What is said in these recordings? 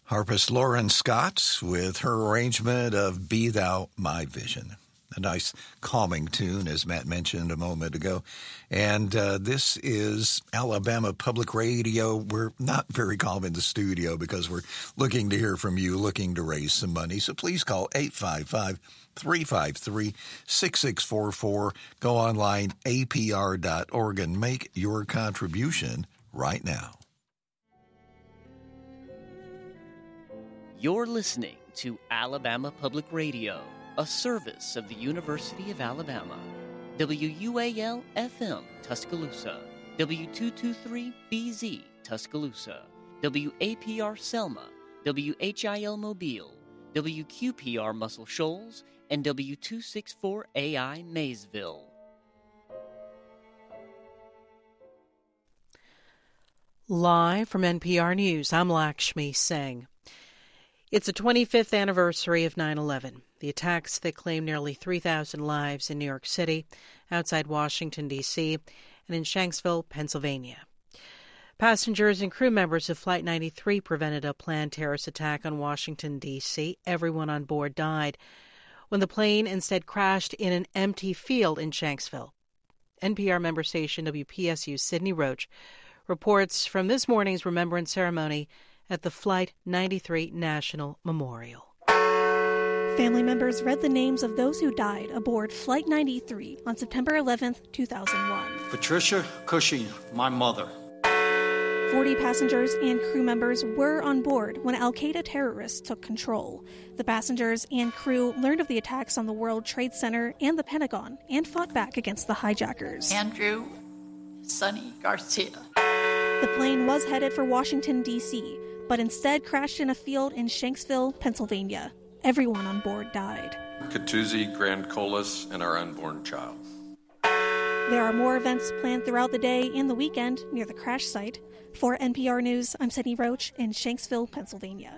Harpist Lauren Scott with her arrangement of Be Thou My Vision. A nice calming tune, as Matt mentioned a moment ago. And this is Alabama Public Radio. We're not very calm in the studio because we're looking to hear from you, looking to raise some money. So please call 855-353-6644. Go online, apr.org, and make your contribution right now. You're listening to Alabama Public Radio, a service of the University of Alabama. WUAL-FM, Tuscaloosa. W223BZ, Tuscaloosa. WAPR Selma. WHIL Mobile. WQPR Muscle Shoals. And W264AI Maysville. Live from NPR News, I'm Lakshmi Singh. It's the 25th anniversary of 9/11, the attacks that claimed nearly 3,000 lives in New York City, outside Washington, D.C., and in Shanksville, Pennsylvania. Passengers and crew members of Flight 93 prevented a planned terrorist attack on Washington, D.C. Everyone on board died when the plane instead crashed in an empty field in Shanksville. NPR member station WPSU's Sydney Roach reports from this morning's remembrance ceremony at the Flight 93 National Memorial. Family members read the names of those who died aboard Flight 93 on September 11, 2001. Patricia Cushing, my mother. 40 passengers and crew members were on board when al-Qaeda terrorists took control. The passengers and crew learned of the attacks on the World Trade Center and the Pentagon and fought back against the hijackers. Andrew Sonny Garcia. The plane was headed for Washington, D.C., but instead crashed in a field in Shanksville, Pennsylvania. Everyone on board died. Katuzi Grand Colas and our unborn child. There are more events planned throughout the day and the weekend near the crash site. For NPR News, I'm Sydney Roach in Shanksville, Pennsylvania.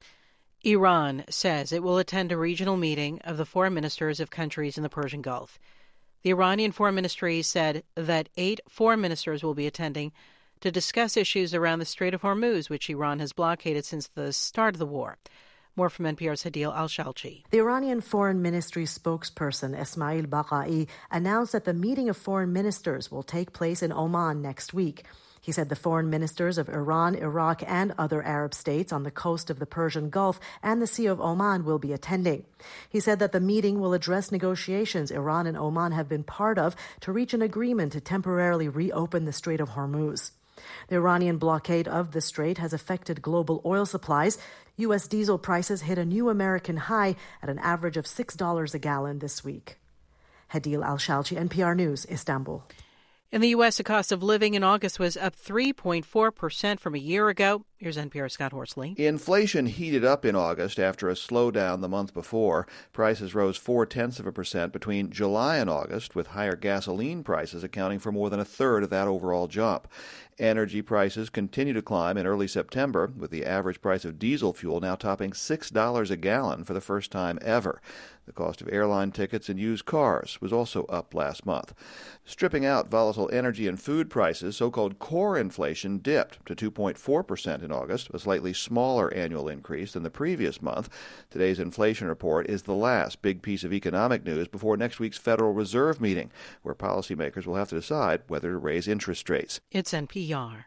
Iran says it will attend a regional meeting of the foreign ministers of countries in the Persian Gulf. The Iranian Foreign Ministry said that 8 foreign ministers will be attending to discuss issues around the Strait of Hormuz, which Iran has blockaded since the start of the war. More from NPR's Hadil Al-Shalchi. The Iranian Foreign Ministry spokesperson Esmail Baqai announced that the meeting of foreign ministers will take place in Oman next week. He said the foreign ministers of Iran, Iraq, and other Arab states on the coast of the Persian Gulf and the Sea of Oman will be attending. He said that the meeting will address negotiations Iran and Oman have been part of to reach an agreement to temporarily reopen the Strait of Hormuz. The Iranian blockade of the strait has affected global oil supplies. U.S. diesel prices hit a new American high at an average of $6 a gallon this week. Hadil Al-Shalchi, NPR News, Istanbul. In the U.S., the cost of living in August was up 3.4% from a year ago. Here's NPR's Scott Horsley. Inflation heated up in August after a slowdown the month before. Prices rose 0.4% between July and August, with higher gasoline prices accounting for more than a third of that overall jump. Energy prices continue to climb in early September, with the average price of diesel fuel now topping $6 a gallon for the first time ever. The cost of airline tickets and used cars was also up last month. Stripping out volatile energy and food prices, so-called core inflation dipped to 2.4% in August, a slightly smaller annual increase than the previous month. Today's inflation report is the last big piece of economic news before next week's Federal Reserve meeting, where policymakers will have to decide whether to raise interest rates. It's NPR.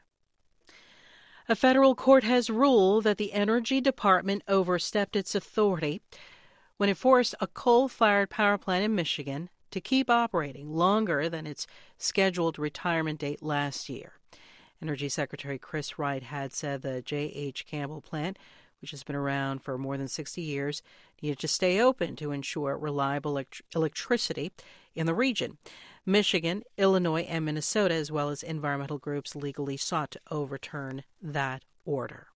A federal court has ruled that the Energy Department overstepped its authority when it forced a coal-fired power plant in Michigan to keep operating longer than its scheduled retirement date last year. Energy Secretary Chris Wright had said the J.H. Campbell plant, which has been around for more than 60 years, needed to stay open to ensure reliable electricity in the region. Michigan, Illinois, and Minnesota, as well as environmental groups, legally sought to overturn that order.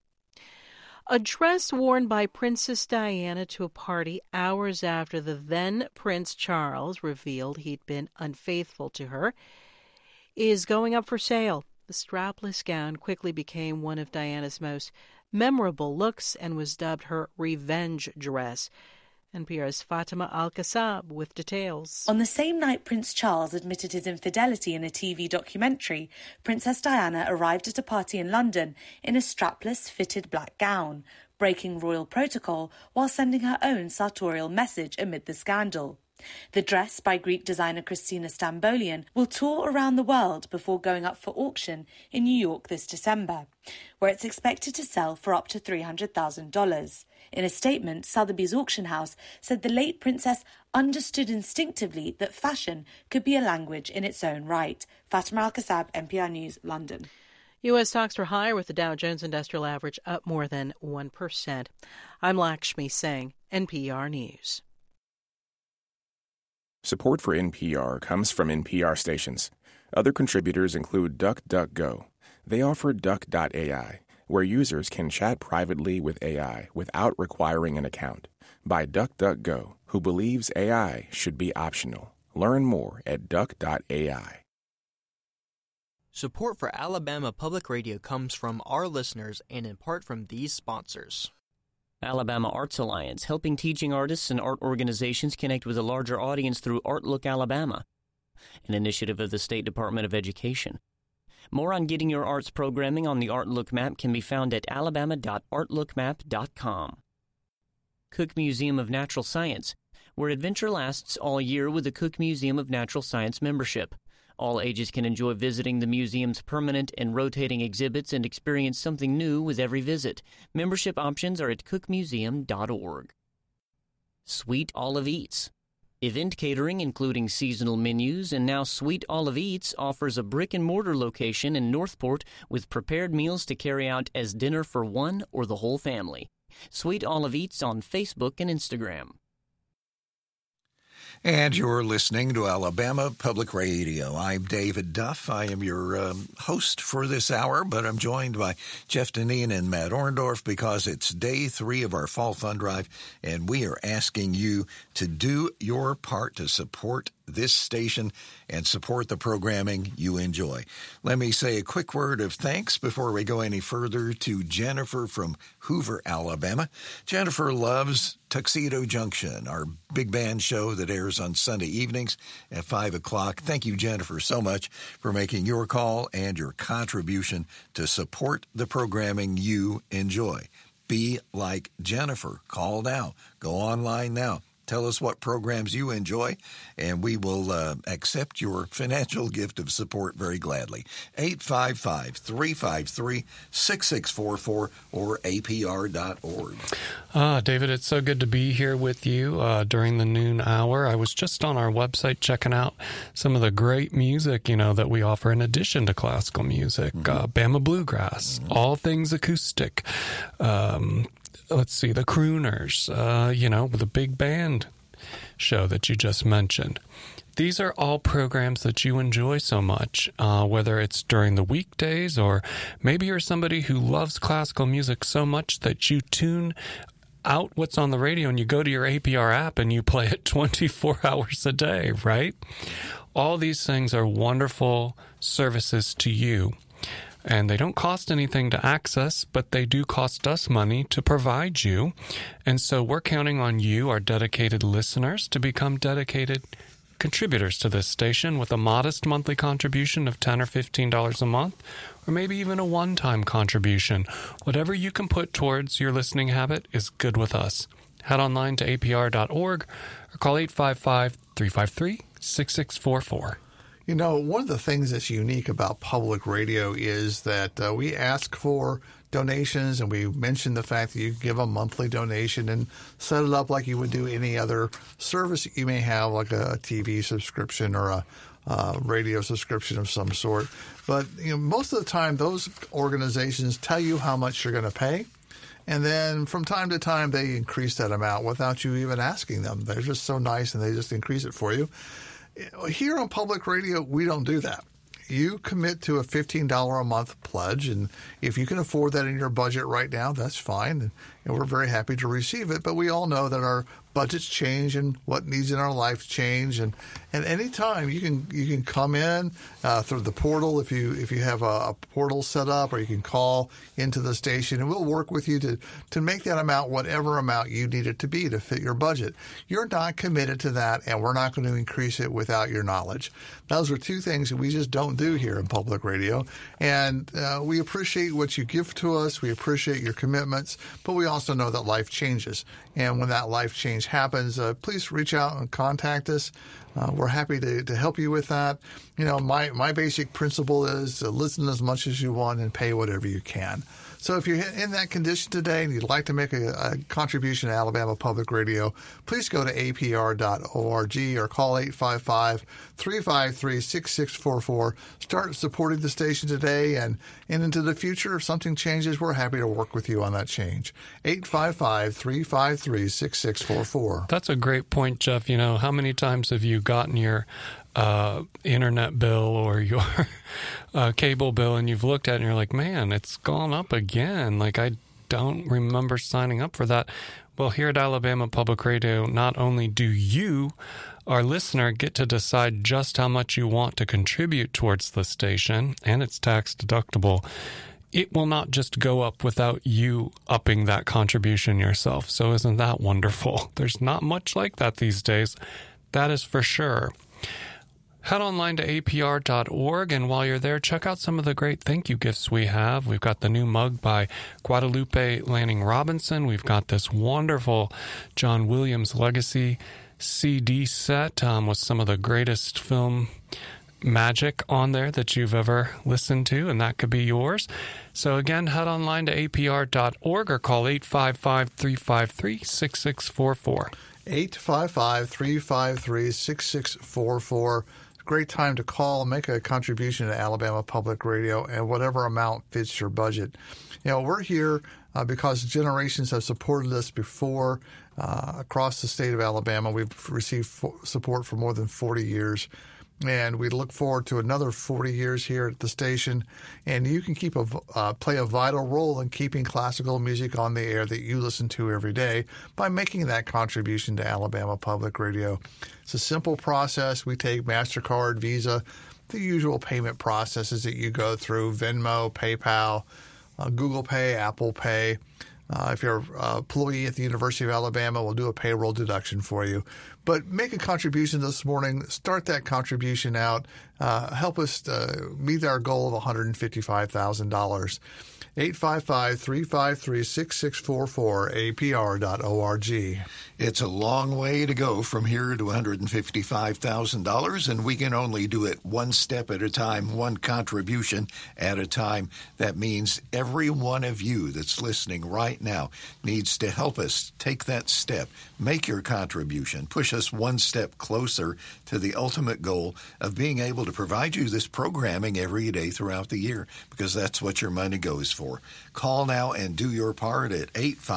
A dress worn by Princess Diana to a party hours after the then Prince Charles revealed he'd been unfaithful to her is going up for sale. The strapless gown quickly became one of Diana's most memorable looks and was dubbed her revenge dress. NPR's Fatima Al-Kassab with details. On the same night Prince Charles admitted his infidelity in a TV documentary, Princess Diana arrived at a party in London in a strapless, fitted black gown, breaking royal protocol while sending her own sartorial message amid the scandal. The dress, by Greek designer Christina Stambolian, will tour around the world before going up for auction in New York this December, where it's expected to sell for up to $300,000. In a statement, Sotheby's auction house said the late princess understood instinctively that fashion could be a language in its own right. Fatima Al-Kassab, NPR News, London. U.S. stocks were higher with the Dow Jones Industrial Average up more than 1%. I'm Lakshmi Singh, NPR News. Support for NPR comes from NPR stations. Other contributors include DuckDuckGo. They offer Duck.ai, where users can chat privately with AI without requiring an account. By DuckDuckGo, who believes AI should be optional. Learn more at Duck.ai. Support for Alabama Public Radio comes from our listeners and in part from these sponsors. Alabama Arts Alliance, helping teaching artists and art organizations connect with a larger audience through Artlook Alabama, an initiative of the State Department of Education. More on getting your arts programming on the Artlook map can be found at alabama.artlookmap.com. Cook Museum of Natural Science, where adventure lasts all year with the Cook Museum of Natural Science membership. All ages can enjoy visiting the museum's permanent and rotating exhibits and experience something new with every visit. Membership options are at cookmuseum.org. Sweet Olive Eats, event catering including seasonal menus, and now Sweet Olive Eats offers a brick-and-mortar location in Northport with prepared meals to carry out as dinner for one or the whole family. Sweet Olive Eats on Facebook and Instagram. And you're listening to Alabama Public Radio. I'm David Duff. I am your host for this hour, but I'm joined by Jeff Deneen and Matt Orndorff because it's day 3 of our Fall Fund Drive, and we are asking you to do your part to support this station and support the programming you enjoy. Let me say a quick word of thanks before we go any further to Jennifer from Hoover, Alabama. Jennifer loves Tuxedo Junction, our big band show that airs on Sunday evenings at 5 o'clock. Thank you, Jennifer, so much for making your call and your contribution to support the programming you enjoy. Be like Jennifer. Call now. Go online now. Tell us what programs you enjoy, and we will accept your financial gift of support very gladly. 855-353-6644 or apr.org. David, it's so good to be here with you during the noon hour. I was just on our website checking out some of the great music, that we offer in addition to classical music. Bama Bluegrass, all things acoustic. Let's see, the Crooners, with the big band show that you just mentioned. These are all programs that you enjoy so much, whether it's during the weekdays or maybe you're somebody who loves classical music so much that you tune out what's on the radio and you go to your APR app and you play it 24 hours a day, right? All these things are wonderful services to you. And they don't cost anything to access, but they do cost us money to provide you. And so we're counting on you, our dedicated listeners, to become dedicated contributors to this station with a modest monthly contribution of $10 or $15 a month, or maybe even a one-time contribution. Whatever you can put towards your listening habit is good with us. Head online to apr.org or call 855-353-6644. One of the things that's unique about public radio is that we ask for donations, and we mention the fact that you give a monthly donation and set it up like you would do any other service you may have, like a TV subscription or a radio subscription of some sort. But most of the time, those organizations tell you how much you're going to pay, and then from time to time, they increase that amount without you even asking them. They're just so nice, and they just increase it for you. Here on public radio, we don't do that. You commit to a $15 a month pledge, and if you can afford that in your budget right now, that's fine. And we're very happy to receive it. But we all know that our budgets change and what needs in our life change. And anytime you can come in through the portal if you have a portal set up, or you can call into the station, and we'll work with you to make that amount whatever amount you need it to be to fit your budget. You're not committed to that, and we're not going to increase it without your knowledge. Those are two things that we just don't do here in public radio. And we appreciate what you give to us. We appreciate your commitments, but we also know that life changes. And when that life change happens, please reach out and contact us. We're happy to help you with that. My basic principle is listen as much as you want and pay whatever you can. So if you're in that condition today and you'd like to make a contribution to Alabama Public Radio, please go to apr.org or call 855-353-6644. Start supporting the station today, and into the future, if something changes, we're happy to work with you on that change. 855-353-6644. That's a great point, Jeff. How many times have you gotten your internet bill or your cable bill, and you've looked at it and you're like, man, it's gone up again. Like, I don't remember signing up for that. Well, here at Alabama Public Radio, not only do you, our listener, get to decide just how much you want to contribute towards the station, and it's tax deductible, it will not just go up without you upping that contribution yourself. So isn't that wonderful? There's not much like that these days. That is for sure. Head online to apr.org, and while you're there, check out some of the great thank you gifts we have. We've got the new mug by Guadalupe Lanning Robinson. We've got this wonderful John Williams Legacy CD set with some of the greatest film magic on there that you've ever listened to, and that could be yours. So again, head online to apr.org or call 855-353-6644. 855-353-6644. Great time to call and make a contribution to Alabama Public Radio, and whatever amount fits your budget. We're here because generations have supported us before across the state of Alabama. We've received support for more than 40 years. And we look forward to another 40 years here at the station. And you can play a vital role in keeping classical music on the air that you listen to every day by making that contribution to Alabama Public Radio. It's a simple process. We take MasterCard, Visa, the usual payment processes that you go through: Venmo, PayPal, Google Pay, Apple Pay. If you're an employee at the University of Alabama, we'll do a payroll deduction for you. But make a contribution this morning. Start that contribution out. Help us meet our goal of $155,000. 855-353-6644, apr.org. It's a long way to go from here to $155,000, and we can only do it one step at a time, one contribution at a time. That means every one of you that's listening right now needs to help us take that step. Make your contribution. Push us one step closer to the ultimate goal of being able to provide you this programming every day throughout the year, because that's what your money goes for. Call now and do your part at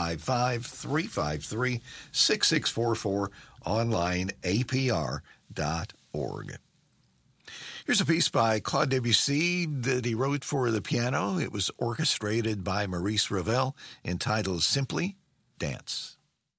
855-353-6644, online apr.org. Here's a piece by Claude Debussy that he wrote for the piano. It was orchestrated by Maurice Ravel, entitled Simply Dance.